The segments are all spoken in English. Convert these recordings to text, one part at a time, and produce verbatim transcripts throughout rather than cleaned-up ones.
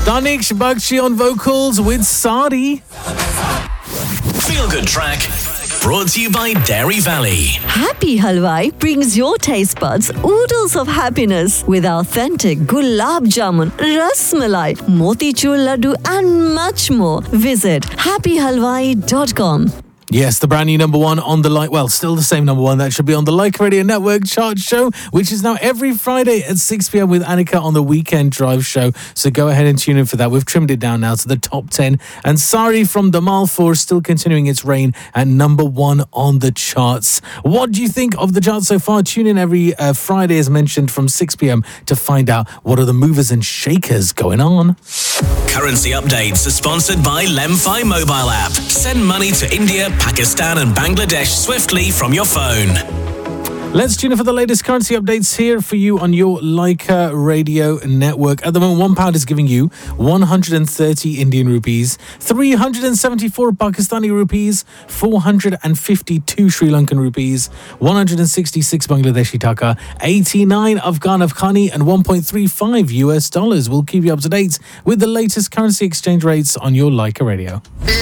Danish Bakshi on vocals with Sari. Feel Good Track, brought to you by Dairy Valley. Happy Halwai brings your taste buds oodles of happiness with authentic gulab jamun, ras malai, motichur laddu and much more. Visit happy halwai dot com. Yes, the brand new number one on the like, well, still the same number one that should be on the Like Radio Network chart show, which is now every Friday at six p.m. with Annika on the Weekend Drive show. So go ahead and tune in for that. We've trimmed it down now to the top ten. And Sari from Damal four still continuing its reign at number one on the charts. What do you think of the charts so far? Tune in every uh, Friday, as mentioned, from six p.m. to find out what are the movers and shakers going on. Currency updates are sponsored by Lemfi mobile app. Send money to India, Pakistan and Bangladesh swiftly from your phone. Let's tune in for the latest currency updates here for you on your Leica Radio Network. At the moment, one pound is giving you one hundred thirty Indian rupees, three hundred seventy-four Pakistani rupees, four hundred fifty-two Sri Lankan rupees, one hundred sixty-six Bangladeshi taka, eighty-nine Afghan Afghani, and one point three five U S dollars. We'll keep you up to date with the latest currency exchange rates on your Leica Radio.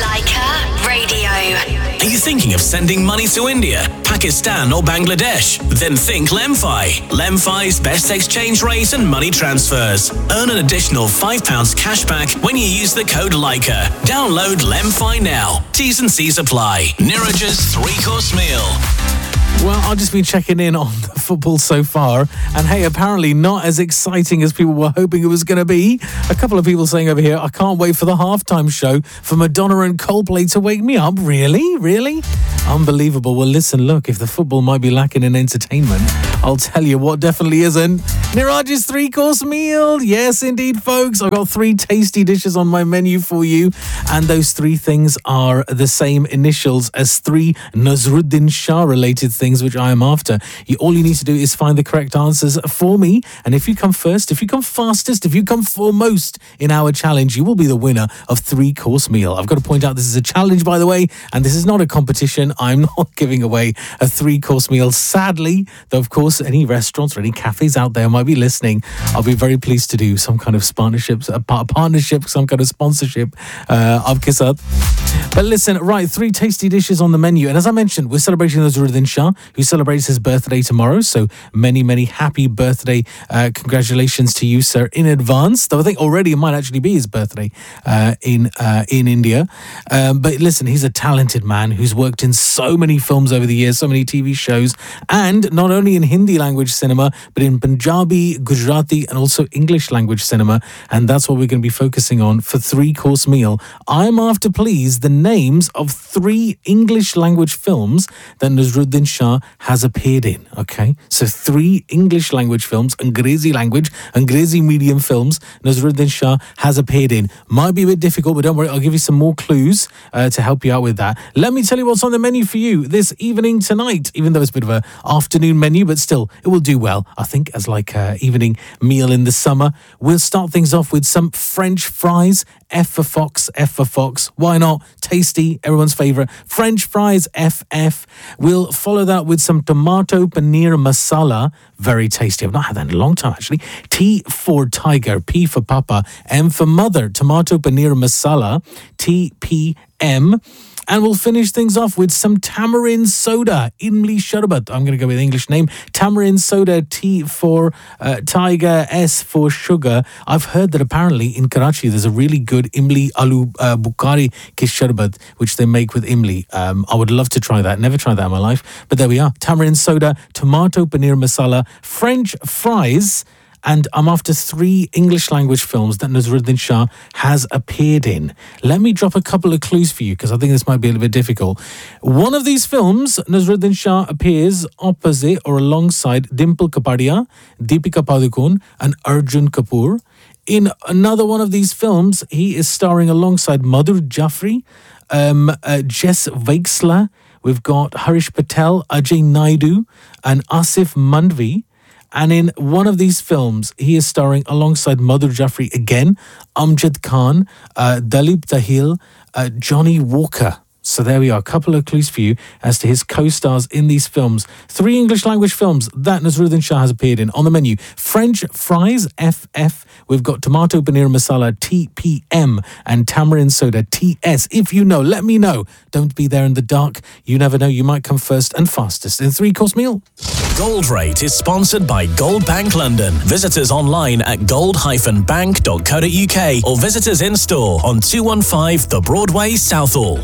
Leica Radio. Are you thinking of sending money to India, Pakistan or Bangladesh? Then think Lemfi. Lemfi's best exchange rate and money transfers. Earn an additional five pounds cash back when you use the code Leica. Download Lemfi now. T's and C's apply. Niraj's three-course meal. Well, I've just been checking in on the football so far, and hey, apparently not as exciting as people were hoping it was going to be. A couple of people saying over here, I can't wait for the halftime show for Madonna and Coldplay to wake me up. Really? Really? Unbelievable. Well, listen, look, if the football might be lacking in entertainment, I'll tell you what definitely isn't. Niraj's three-course meal. Yes, indeed, folks. I've got three tasty dishes on my menu for you, and those three things are the same initials as three Nazruddin Shah-related things which I am after. You, all you need to do is find the correct answers for me, and if you come first, if you come fastest, if you come foremost in our challenge, you will be the winner of three-course meal. I've got to point out this is a challenge, by the way, and this is not a competition. I'm not giving away a three-course meal, sadly, though of course any restaurants or any cafes out there might be listening. I'll be very pleased to do some kind of partnership, a partnership, some kind of sponsorship uh, of Kisat. But listen, right, three tasty dishes on the menu, and as I mentioned, we're celebrating Nazruddin Shah, who celebrates his birthday tomorrow. So many, many happy birthday. Uh, congratulations to you, sir, in advance. Though I think already it might actually be his birthday uh, in uh, in India. Um, but listen, he's a talented man who's worked in so many films over the years, so many T V shows, and not only in Hindi language cinema, but in Punjabi, Gujarati, and also English language cinema. And that's what we're going to be focusing on for three-course meal. I'm after, please, the names of three English language films that Nazruddin Shah has appeared in, okay? So three English language films, Angrezi language, Angrezi medium films, Nazruddin Shah has appeared in. Might be a bit difficult, but don't worry, I'll give you some more clues uh, to help you out with that. Let me tell you what's on the menu for you this evening tonight, even though it's a bit of an afternoon menu, but still, it will do well, I think, as like an evening meal in the summer. We'll start things off with some French fries. F for Fox, F for Fox. Why not? Tasty, everyone's favourite. French fries, F F. We'll follow that with some tomato paneer masala. Very tasty. I've not had that in a long time, actually. T for Tiger, P for Papa, M for Mother. Tomato paneer masala, T P M. And we'll finish things off with some tamarind soda, Imli Sharbat. I'm going to go with English name. Tamarind soda, T for uh, tiger, S for sugar. I've heard that apparently in Karachi there's a really good Imli Alu uh, Bukhari ki Sharbat, which they make with Imli. Um, I would love to try that. Never tried that in my life. But there we are. Tamarind soda, tomato paneer masala, French fries. And I'm after three English language films that Nazruddin Shah has appeared in. Let me drop a couple of clues for you, because I think this might be a little bit difficult. One of these films, Nazruddin Shah appears opposite or alongside Dimple Kapadia, Deepika Padukone, and Arjun Kapoor. In another one of these films, he is starring alongside Madhur Jaffrey, um, uh, Jess Vaiksla. We've got Harish Patel, Ajay Naidu, and Asif Mandvi. And in one of these films, he is starring alongside Madhur Jaffrey again, Amjad Khan, uh, Dalip Tahil, uh, Johnny Walker. So there we are, a couple of clues for you as to his co-stars in these films. Three English language films that Naseeruddin Shah has appeared in. On the menu, French fries, F F. We've got tomato paneer masala, T P M, and tamarind soda, T S. If you know, let me know. Don't be there in the dark. You never know, you might come first and fastest in a three-course meal. Gold Rate is sponsored by Gold Bank London. Visit us online at gold dash bank dot co dot uk or visit us in store on two one five The Broadway, Southall.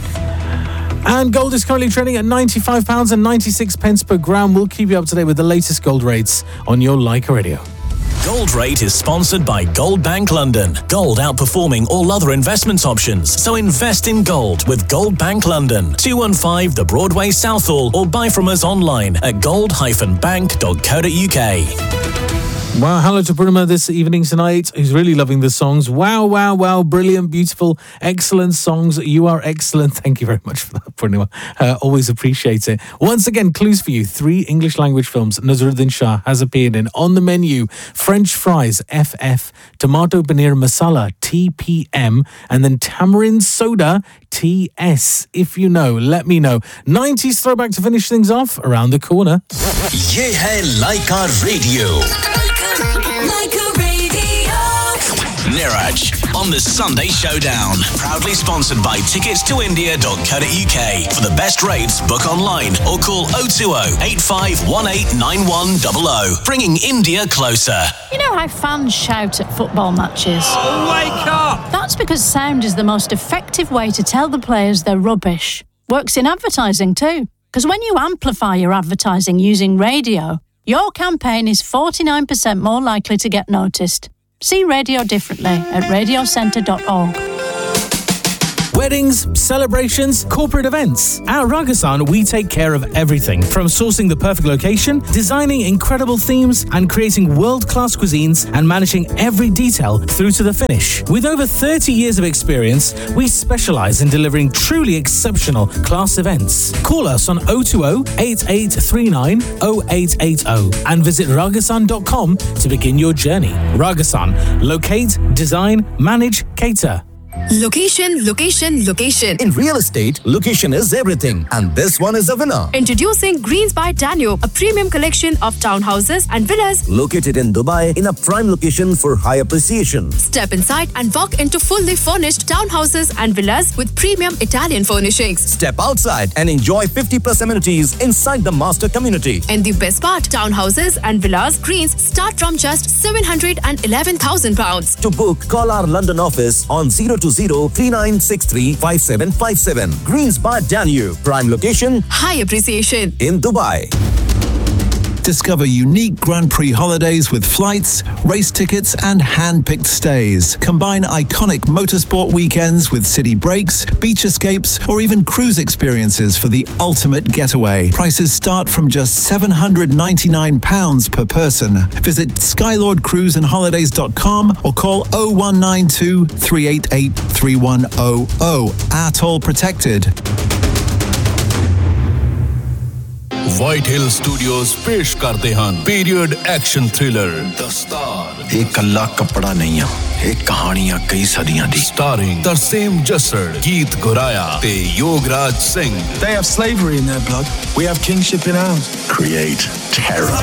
And gold is currently trading at ninety-five pounds ninety-six per gram. We'll keep you up to date with the latest gold rates on your Leica Radio. Gold Rate is sponsored by Gold Bank London. Gold outperforming all other investment options. So invest in gold with Gold Bank London. two one five The Broadway, Southall, or buy from us online at gold dash bank dot co dot uk. Wow, hello to Purnima this evening tonight, who's really loving the songs. Wow, wow, wow, brilliant, beautiful, excellent songs. You are excellent. Thank you very much for that, Purnima. Uh, always appreciate it. Once again, clues for you. Three English language films Naseeruddin Shah has appeared in. On the menu, French fries, F F, tomato paneer masala, T P M, and then tamarind soda, T S. If you know, let me know. nineties throwback to finish things off around the corner. Ye hai Leica Radio. Leica Radio. Niraj on the Sunday Showdown. Proudly sponsored by tickets to india dot co dot uk. For the best rates, book online or call oh two oh, eight five one eight, nine one zero zero. Bringing India closer. You know how fans shout at football matches? Oh, wake up! That's because sound is the most effective way to tell the players they're rubbish. Works in advertising too. Because when you amplify your advertising using radio, your campaign is forty-nine percent more likely to get noticed. See radio differently at radio centre dot org. Weddings, celebrations, corporate events. At Ragasan, we take care of everything from sourcing the perfect location, designing incredible themes, and creating world-class cuisines and managing every detail through to the finish. With over thirty years of experience, we specialize in delivering truly exceptional class events. Call us on oh two oh, eight eight three nine, oh eight eight oh and visit ragasan dot com to begin your journey. Ragasan. Locate, design, manage, cater. Location, location, location. In real estate, location is everything. And this one is a winner. Introducing Greens by Danube, a premium collection of townhouses and villas located in Dubai in a prime location for high appreciation. Step inside and walk into fully furnished townhouses and villas with premium Italian furnishings. Step outside and enjoy fifty plus amenities inside the master community. And the best part, townhouses and villas Greens start from just seven hundred eleven thousand pounds. To book, call our London office on zero two zero, three nine six three, five seven five seven. Greens by Danube. Prime location. High appreciation. In Dubai. Discover unique Grand Prix holidays with flights, race tickets, and hand-picked stays. Combine iconic motorsport weekends with city breaks, beach escapes, or even cruise experiences for the ultimate getaway. Prices start from just seven hundred ninety-nine pounds per person. Visit skylord cruise and holidays dot com or call oh one nine two, three eight eight, three one zero zero. Atoll protected. White Hill Studios पेश करते हैं period action thriller the star एक कल्ला कपड़ा नहीं है एक कहानियां कई सदियां दी starring तरसेम जसर गीत गुराया ते Yograj Singh They have slavery in their blood. We have kingship in ours. Create terror.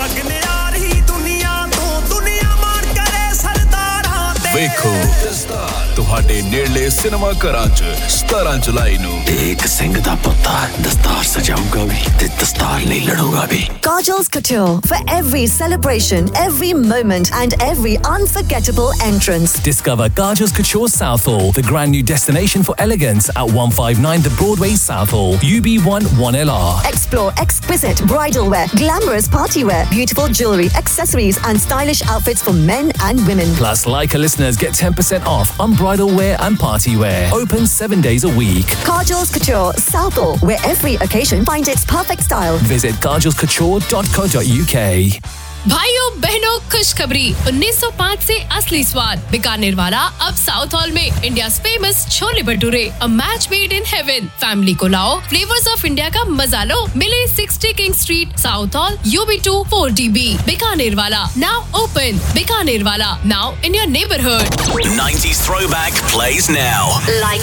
ਵੇਖੋ ਤੁਹਾਡੇ ਨੇੜਲੇ ਸਿਨੇਮਾ ਘਰਾਂ 'ਚ ਸਤਾਰਾਂ ਜੁਲਾਈ ਨੂੰ ਇੱਕ ਸਿੰਘ ਦਾ ਪੁੱਤ ਦਸਤਾਰ ਸਜਾਊਗਾ ਵੀ ਤੇ ਦਸਤਾਰ ਲਈ ਲੜੂਗਾ ਵੀ Kajal's Couture for every celebration, every moment and every unforgettable entrance. Discover Kajal's Couture Southall, the brand new destination for elegance at one fifty-nine The Broadway, Southall, U B one one L R. Explore exquisite bridal wear, glamorous party wear, beautiful jewelry, accessories and stylish outfits for men and women. Plus, Leica listeners get ten percent off on bridal wear and party wear. Open seven days a week. Kajal's Couture Southall, where every occasion finds its perfect style. Visit kajals couture dot co dot uk. भाइयों बहनों खुशखबरी उन्नीस सौ पाँच से असली स्वाद बीकानेर वाला अब साउथ हॉल में India famous chole bhature a match made in heaven family को लाओ फ्लेवर्स ऑफ इंडिया का मजा लो मिले sixty king street south hall U B two four D B Bikaner वाला now open बीकानेर वाला now in your neighborhood. nineties throwback plays now. Like